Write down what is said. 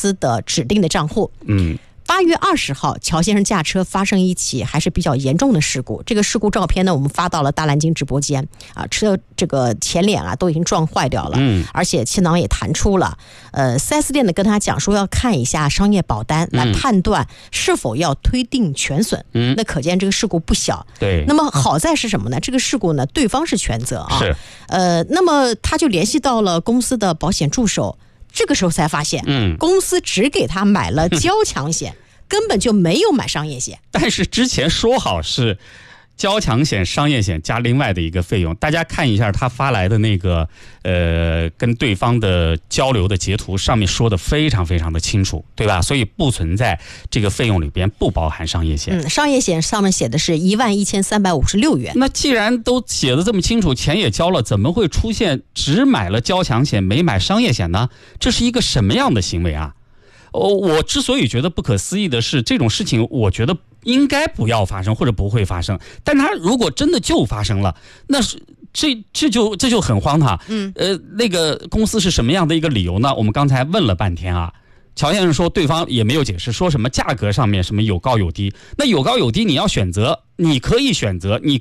司的指定的账户。8月20号，乔先生驾车发生一起还是比较严重的事故。这个事故照片呢，我们发到了大蓝鲸直播间啊，车这个前脸啊都已经撞坏掉了，而且气囊也弹出了。4S 店呢跟他讲说要看一下商业保单来判断是否要推定全损。那可见这个事故不小。 对。 那么好在是什么呢？这个事故呢，对方是全责啊。 是。 那么他就联系到了公司的保险助手。这个时候才发现，公司只给他买了交强险，根本就没有买商业险。 但是之前说好是交强险、商业险加另外的一个费用，大家看一下他发来的那个跟对方的交流的截图，上面说的非常非常的清楚，对吧？所以不存在这个费用里边不包含商业险。 商业险上面写的是11356元。 那既然都写的这么清楚，钱也交了，怎么会出现只买了交强险没买商业险呢？这是一个什么样的行为啊？我之所以觉得不可思议的是，这种事情我觉得应该不要发生或者不会发生，但它如果真的就发生了，那是这就很荒唐。那个公司是什么样的一个理由呢？我们刚才问了半天啊，乔先生说对方也没有解释，说什么价格上面什么有高有低，那有高有低你要选择，你可以选择，你